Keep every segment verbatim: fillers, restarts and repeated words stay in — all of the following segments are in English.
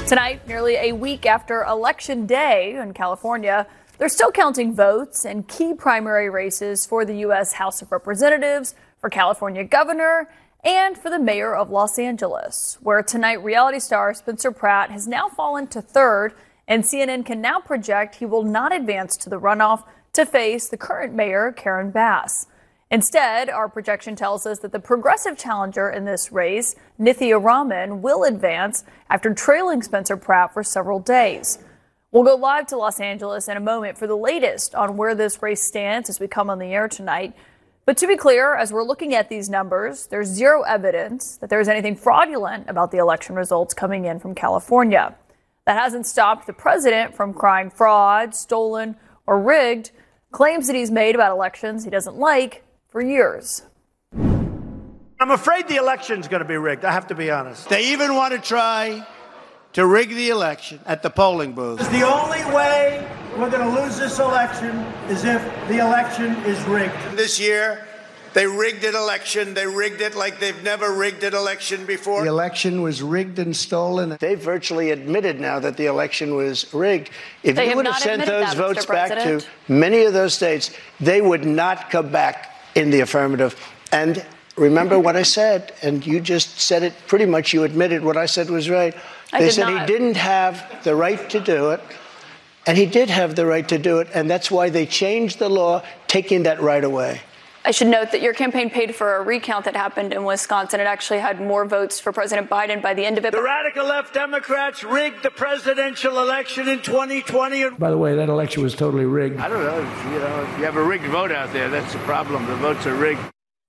Tonight, nearly a week after Election Day in California, they're still counting votes in key primary races for the U S House of Representatives, for California governor, and for the mayor of Los Angeles, where tonight reality star Spencer Pratt has now fallen to third, and C N N can now project he will not advance to the runoff to face the current mayor, Karen Bass. Instead, our projection tells us that the progressive challenger in this race, Nithya Raman, will advance after trailing Spencer Pratt for several days. We'll go live to Los Angeles in a moment for the latest on where this race stands as we come on the air tonight. But to be clear, as we're looking at these numbers, there's zero evidence that there's anything fraudulent about the election results coming in from California. That hasn't stopped the president from crying fraud, stolen, or rigged, claims that he's made about elections he doesn't like for years. I'm afraid the election's going to be rigged. I have to be honest. They even want to try to rig the election at the polling booth. The only way we're going to lose this election is if the election is rigged. This year, they rigged an election. They rigged it like they've never rigged an election before. The election was rigged and stolen. They virtually admitted now that the election was rigged. If They you have would have not sent admitted those that, votes Mister back to President. many of those states, they would not come back in the affirmative. And remember what I said, and you just said it pretty much. You admitted what I said was right. I They did said not. he didn't have the right to do it, and he did have the right to do it, and that's why they changed the law, taking that right away. I should note that your campaign paid for a recount that happened in Wisconsin. It actually had more votes for President Biden by the end of it. The radical left Democrats rigged the presidential election in twenty twenty. By the way, that election was totally rigged. I don't know. You know, if you have a rigged vote out there, that's the problem. The votes are rigged.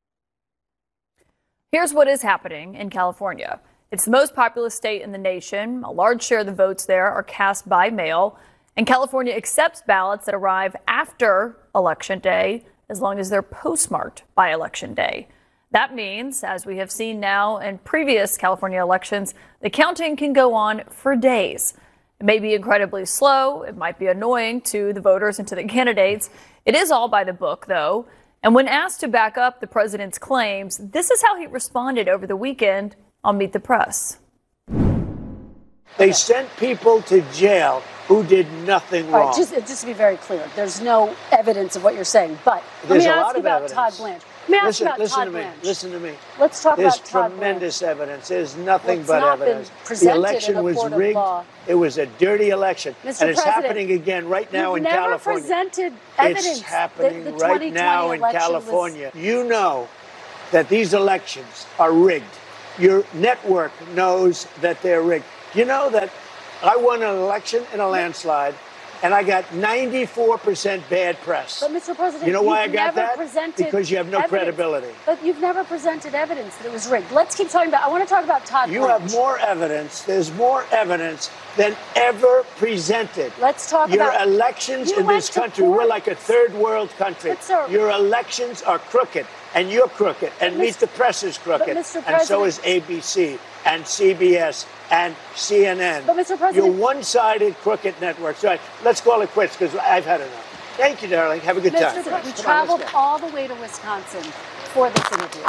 Here's what is happening in California. It's the most populous state in the nation. A large share of the votes there are cast by mail, and California accepts ballots that arrive after Election Day, as long as they're postmarked by Election Day. That means, as we have seen now in previous California elections, the counting can go on for days. It may be incredibly slow. It might be annoying to the voters and to the candidates. It is all by the book, though. And when asked to back up the president's claims, this is how he responded over the weekend on Meet the Press. They sent people to jail who did nothing All wrong. right, just, just to be very clear, there's no evidence of what you're saying. But There's let me a ask lot you of about evidence. Todd Blanche. Let me ask listen, you about listen Todd to me. Blanche. Listen to me. Let's talk There's about Todd tremendous Blanche. evidence. There's nothing Well, it's but not been evidence. The presented election in a was court of rigged. law. It was a dirty election. Mister And it's President, happening again right now You've in never California. presented evidence It's happening that the right twenty twenty now in election California. You know that these elections are rigged. Your network knows that they're rigged. You know that I won an election in a landslide, and I got ninety-four percent bad press. But, Mister President, you know why I you've got never that? presented Because you have no evidence. credibility. But you've never presented evidence that it was rigged. Let's keep talking about, I want to talk about Todd You Blanche. have more evidence. There's more evidence than ever presented. Let's talk Your about- elections You in went this to country, court. we're like a third world country. But, sir- Your elections are crooked, and you're crooked, and But, Meet Mister the Press is crooked, Mister and so President- is A B C, and C B S, and C N N. But, Mister President- You're one-sided crooked networks. All right, let's call it quits, because I've had enough. Thank you, darling. Have a good Mister time. President, you Come on, traveled let's go. all the way to Wisconsin for this interview.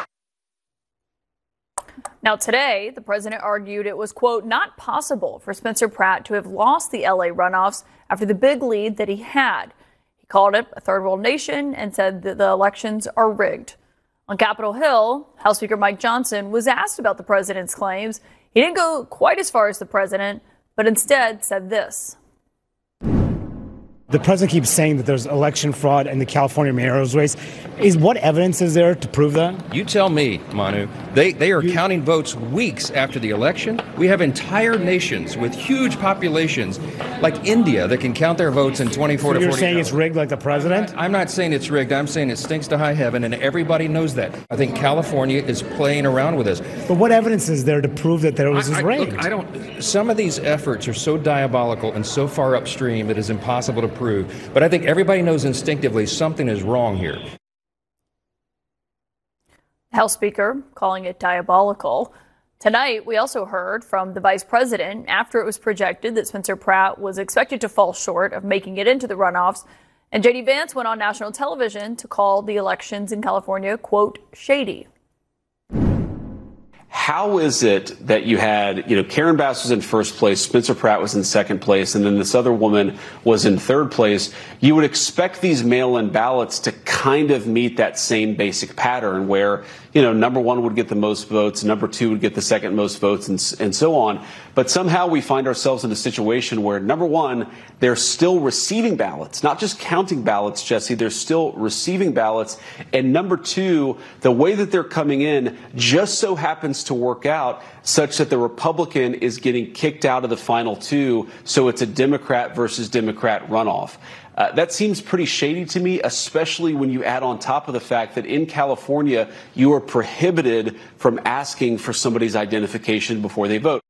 Now today, the president argued it was, quote, not possible for Spencer Pratt to have lost the L A runoffs after the big lead that he had. He called it a third world nation and said that the elections are rigged. On Capitol Hill, House Speaker Mike Johnson was asked about the president's claims. He didn't go quite as far as the president, but instead said this. The president keeps saying that there's election fraud in the California mayor's race. Is what evidence is there to prove that? You tell me, Manu. They they are counting votes weeks after the election. We have entire nations with huge populations, like India, that can count their votes in twenty-four So to you're forty saying hours. it's rigged like the president? I'm not saying it's rigged. I'm saying it stinks to high heaven, and everybody knows that. I think California is playing around with us. But what evidence is there to prove that there was I, I, rigged? look, I don't. Some of these efforts are so diabolical and so far upstream that it's impossible to prove. But I think everybody knows instinctively something is wrong here. House Speaker calling it diabolical. Tonight, we also heard from the vice president after it was projected that Spencer Pratt was expected to fall short of making it into the runoffs. And J D Vance went on national television to call the elections in California, quote, shady. how is it that you had, you know, Karen Bass was in first place, Spencer Pratt was in second place, and then this other woman was in third place? You would expect these mail-in ballots to kind of meet that same basic pattern where, you know, number one would get the most votes, number two would get the second most votes, and, and so on. But somehow we find ourselves in a situation where, number one, they're still receiving ballots, not just counting ballots, Jesse, they're still receiving ballots. And number two, the way that they're coming in just so happens to work out such that the Republican is getting kicked out of the final two, so it's a Democrat versus Democrat runoff. Uh, that seems pretty shady to me, especially when you add on top of the fact that in California, you are prohibited from asking for somebody's identification before they vote.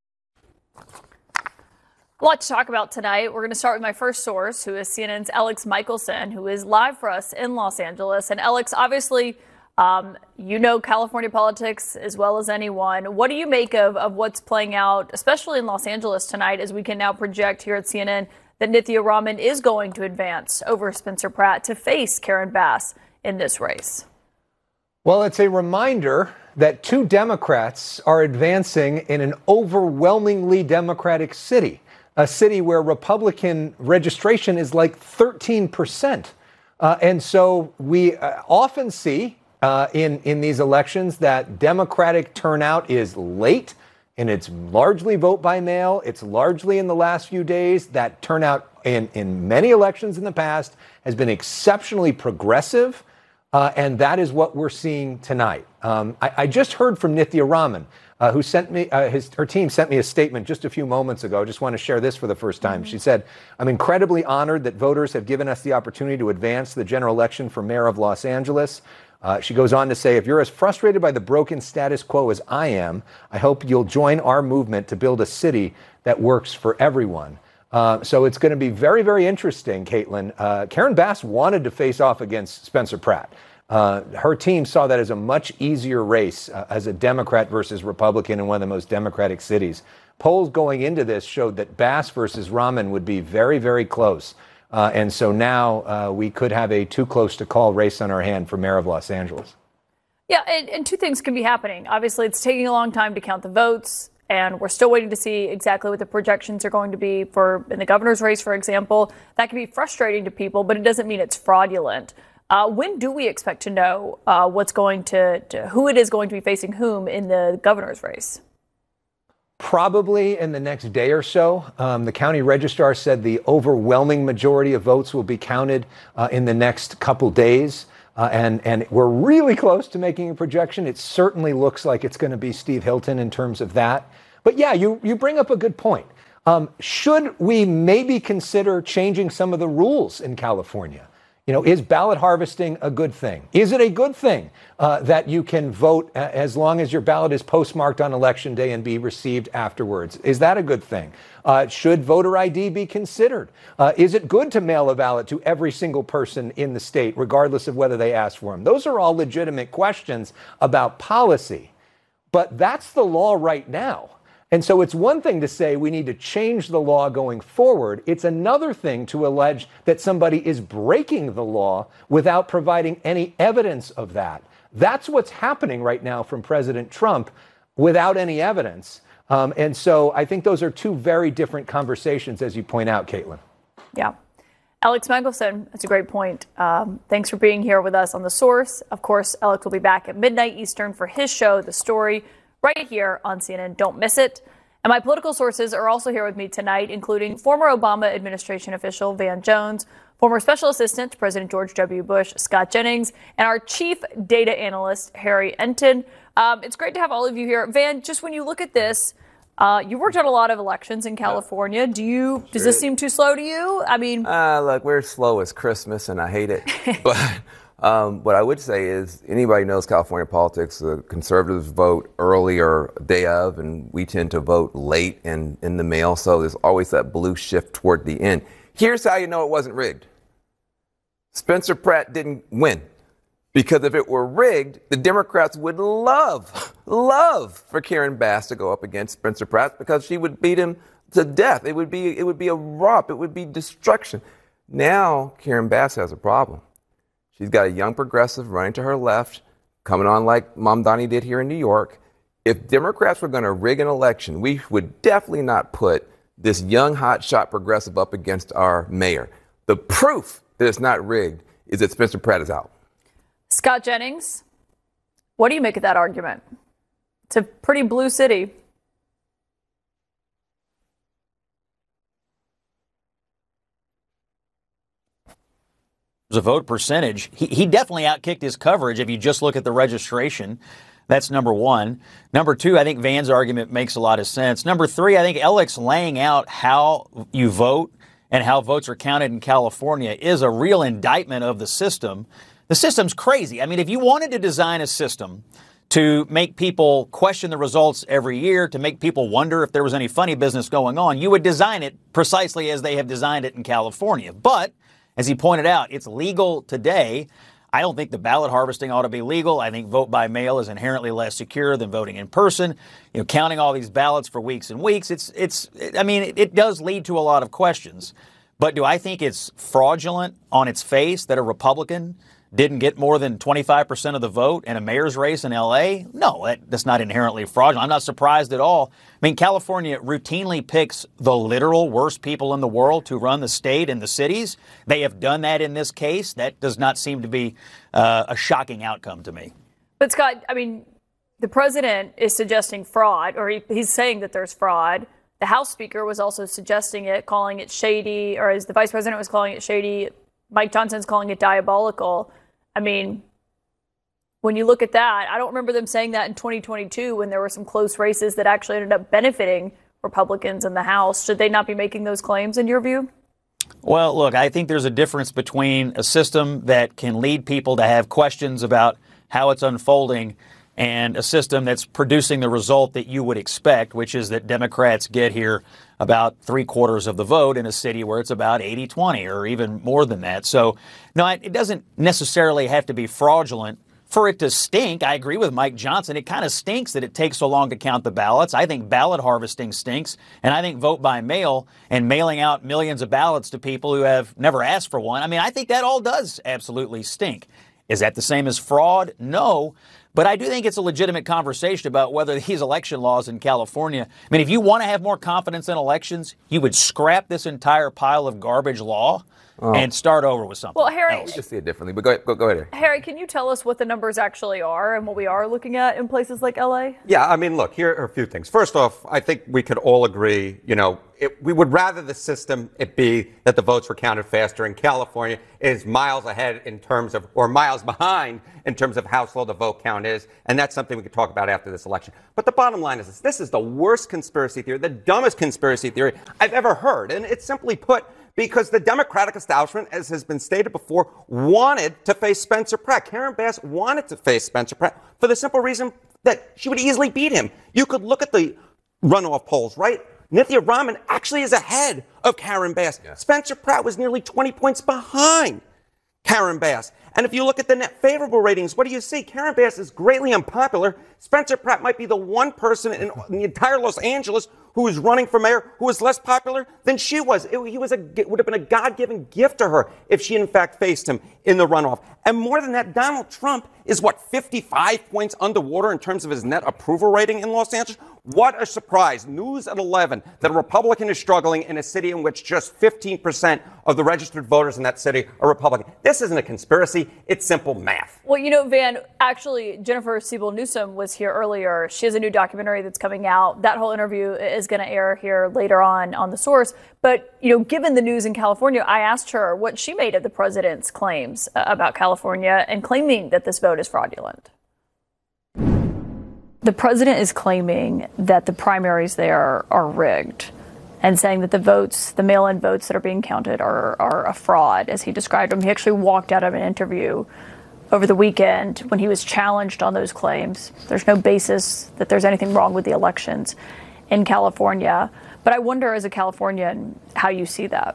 A lot to talk about tonight. We're going to start with my first source, who is C N N's Alex Michelson, who is live for us in Los Angeles. And Alex, obviously, um, you know California politics as well as anyone. What do you make of, of what's playing out, especially in Los Angeles tonight, as we can now project here at C N N that Nithya Raman is going to advance over Spencer Pratt to face Karen Bass in this race? Well, it's a reminder that two Democrats are advancing in an overwhelmingly Democratic city, a city where Republican registration is like thirteen percent. Uh, and so we uh, often see uh, in, in these elections that Democratic turnout is late. And it's largely vote by mail. It's largely in the last few days. That turnout in, in many elections in the past has been exceptionally progressive. Uh, and that is what we're seeing tonight. Um, I, I just heard from Nithya Raman, uh, who sent me, uh, his, her team sent me a statement just a few moments ago. I just want to share this for the first time. Mm-hmm. She said, "I'm incredibly honored that voters have given us the opportunity to advance the general election for mayor of Los Angeles." Uh, she goes on to say, "If you're as frustrated by the broken status quo as I am, I hope you'll join our movement to build a city that works for everyone." Uh, so it's going to be very, very interesting, Caitlin. Uh, Karen Bass wanted to face off against Spencer Pratt. Uh, her team saw that as a much easier race uh, as a Democrat versus Republican in one of the most Democratic cities. Polls going into this showed that Bass versus Raman would be very, very close. Uh, and so now uh, we could have a too close to call race on our hand for mayor of Los Angeles. Yeah, and, and two things can be happening. Obviously, it's taking a long time to count the votes, and we're still waiting to see exactly what the projections are going to be for in the governor's race, for example. That can be frustrating to people, but it doesn't mean it's fraudulent. Uh, when do we expect to know uh, what's going to, to who it is going to be facing whom in the governor's race? Probably in the next day or so. Um, the county registrar said the overwhelming majority of votes will be counted uh, in the next couple days. Uh, and, and we're really close to making a projection. It certainly looks like it's going to be Steve Hilton in terms of that. But yeah, you, you bring up a good point. Um, should we maybe consider changing some of the rules in California? You know, is ballot harvesting a good thing? Is it a good thing uh, that you can vote as long as your ballot is postmarked on election day and be received afterwards? Is that a good thing? Uh, should voter I D be considered? Uh, is it good to mail a ballot to every single person in the state, regardless of whether they ask for them? Those are all legitimate questions about policy. But that's the law right now. And so it's one thing to say we need to change the law going forward. It's another thing to allege that somebody is breaking the law without providing any evidence of that. That's what's happening right now from President Trump without any evidence. Um, and so I think those are two very different conversations, as you point out, Caitlin. Yeah. Alex Michelson, that's a great point. Um, thanks for being here with us on The Source. Of course, Alex will be back at midnight Eastern for his show, The Story, right here on C N N. Don't miss it. And my political sources are also here with me tonight, including former Obama administration official Van Jones, former special assistant to President George W. Bush, Scott Jennings, and our chief data analyst, Harry Enton. Um, it's great to have all of you here. Van, just when you look at this, uh, you worked on a lot of elections in California. Do you, sure. Does this seem too slow to you? I mean, uh, look, we're slow as Christmas, and I hate it. but Um, what I would say is anybody knows California politics, the conservatives vote early or day of, and we tend to vote late and in the mail. So there's always that blue shift toward the end. Here's how you know it wasn't rigged. Spencer Pratt didn't win, because if it were rigged, the Democrats would love, love for Karen Bass to go up against Spencer Pratt, because she would beat him to death. It would be, it would be a romp. It would be destruction. Now Karen Bass has a problem. She's got a young progressive running to her left, coming on like Mamdani did here in New York. If Democrats were going to rig an election, we would definitely not put this young hotshot progressive up against our mayor. The proof that it's not rigged is that Spencer Pratt is out. Scott Jennings, what do you make of that argument? It's a pretty blue city. A vote percentage, he, he definitely outkicked his coverage if you just look at the registration. That's number one. Number two, I think Van's argument makes a lot of sense. Number three, I think Alex laying out how you vote and how votes are counted in California is a real indictment of the system. The system's crazy. I mean, if you wanted to design a system to make people question the results every year, to make people wonder if there was any funny business going on, you would design it precisely as they have designed it in California. But as he pointed out, it's legal today. I don't think the ballot harvesting ought to be legal. I think vote by mail is inherently less secure than voting in person. You know, counting all these ballots for weeks and weeks, it's, it's, I mean, it, it does lead to a lot of questions. But do I think it's fraudulent on its face that a Republican didn't get more than twenty-five percent of the vote in a mayor's race in L A? No, that, that's not inherently fraudulent. I'm not surprised at all. I mean, California routinely picks the literal worst people in the world to run the state and the cities. They have done that in this case. That does not seem to be uh, a shocking outcome to me. But Scott, I mean, the president is suggesting fraud, or he, he's saying that there's fraud. The House Speaker was also suggesting it, calling it shady, or as the Vice President was calling it shady, Mike Johnson's calling it diabolical. I mean, when you look at that, I don't remember them saying that in twenty twenty-two when there were some close races that actually ended up benefiting Republicans in the House. Should they not be making those claims in your view? Well, look, I think there's a difference between a system that can lead people to have questions about how it's unfolding and a system that's producing the result that you would expect, which is that Democrats get here about three quarters of the vote in a city where it's about eighty twenty or even more than that. So, no, it doesn't necessarily have to be fraudulent for it to stink. I agree with Mike Johnson. It kind of stinks that it takes so long to count the ballots. I think ballot harvesting stinks, and I think vote by mail and mailing out millions of ballots to people who have never asked for one. I mean, I think that all does absolutely stink. Is that the same as fraud? No. But I do think it's a legitimate conversation about whether these election laws in California, I mean, if you want to have more confidence in elections, you would scrap this entire pile of garbage law oh. and start over with something. Well, Harry, else. We just see it differently, but go ahead, go, go ahead. Harry, can you tell us what the numbers actually are and what we are looking at in places like L A? Yeah, I mean, look, here are a few things. First off, I think we could all agree, you know, it, we would rather the system it be that the votes were counted faster. In California, it is miles ahead in terms of, or miles behind in terms of how slow the vote count is. And that's something we could talk about after this election. But the bottom line is this. This is the worst conspiracy theory, the dumbest conspiracy theory I've ever heard. And it's simply put, because the Democratic establishment, as has been stated before, wanted to face Spencer Pratt. Karen Bass wanted to face Spencer Pratt for the simple reason that she would easily beat him. You could look at the runoff polls, right? Nithya Raman actually is ahead of Karen Bass. Yeah. Spencer Pratt was nearly twenty points behind Karen Bass. And if you look at the net favorable ratings, what do you see? Karen Bass is greatly unpopular. Spencer Pratt might be the one person in, in the entire Los Angeles who is running for mayor who is less popular than she was. It, he was a, it would have been a God-given gift to her if she, in fact, faced him in the runoff. And more than that, Donald Trump is, what, fifty-five points underwater in terms of his net approval rating in Los Angeles? What a surprise. News at eleven that a Republican is struggling in a city in which just fifteen percent of the registered voters in that city are Republican. This isn't a conspiracy. It's simple math. Well, you know, Van, actually, Jennifer Siebel Newsom was here earlier. She has a new documentary that's coming out. That whole interview is going to air here later on on The Source. But, you know, given the news in California, I asked her what she made of the president's claims about California and claiming that this vote is fraudulent. The president is claiming that the primaries there are rigged and saying that the votes, the mail-in votes that are being counted are, are a fraud, as he described them. He actually walked out of an interview over the weekend when he was challenged on those claims. There's no basis that there's anything wrong with the elections in California. But I wonder, as a Californian, how you see that.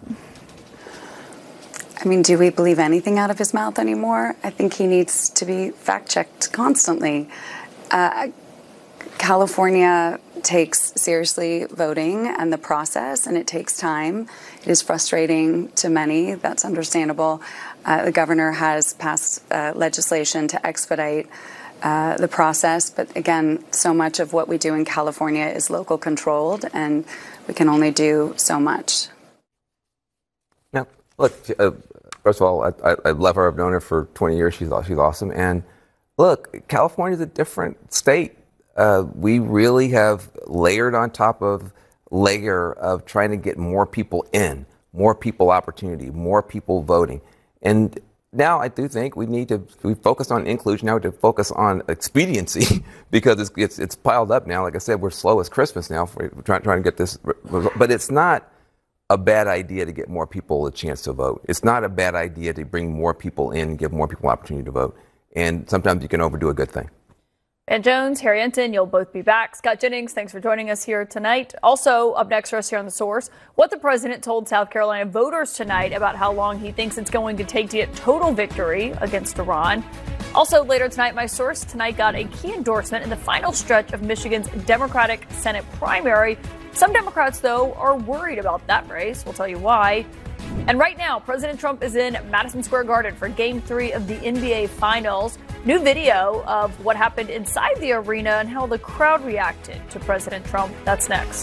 I mean, do we believe anything out of his mouth anymore? I think he needs to be fact-checked constantly. Uh, California takes seriously voting and the process, and it takes time. It is frustrating to many. That's understandable. Uh, the governor has passed uh, legislation to expedite uh, the process. But again, so much of what we do in California is local controlled, and we can only do so much. Now, look, uh, first of all, I, I, I love her. I've known her for twenty years. She's, she's awesome. And look, California is a different state. Uh, we really have layered on top of layer of trying to get more people in, more people opportunity, more people voting. And now I do think we need to, we focus on inclusion, now we have to focus on expediency because it's, it's, it's piled up now. Like I said, we're slow as Christmas now. We're trying, trying to get this, but it's not a bad idea to get more people a chance to vote. It's not a bad idea to bring more people in and give more people opportunity to vote. And sometimes you can overdo a good thing. Van Jones, Harry Enten, you'll both be back. Scott Jennings, thanks for joining us here tonight. Also, up next for us here on The Source, what the president told South Carolina voters tonight about how long he thinks it's going to take to get total victory against Iran. Also, later tonight, my source tonight got a key endorsement in the final stretch of Michigan's Democratic Senate primary. Some Democrats, though, are worried about that race. We'll tell you why. And right now, President Trump is in Madison Square Garden for Game three of the N B A Finals. New video of what happened inside the arena and how the crowd reacted to President Trump. That's next.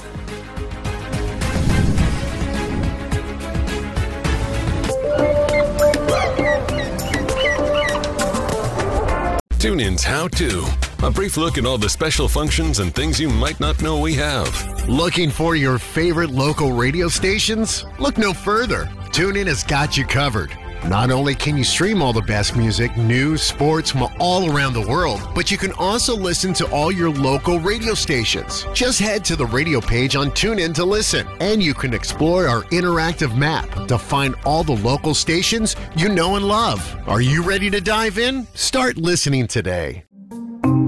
TuneIn's How To. A brief look at all the special functions and things you might not know we have. Looking for your favorite local radio stations? Look no further. TuneIn has got you covered. Not only can you stream all the best music, news, sports from all around the world, but you can also listen to all your local radio stations. Just head to the radio page on TuneIn to listen, and you can explore our interactive map to find all the local stations you know and love. Are you ready to dive in? Start listening today.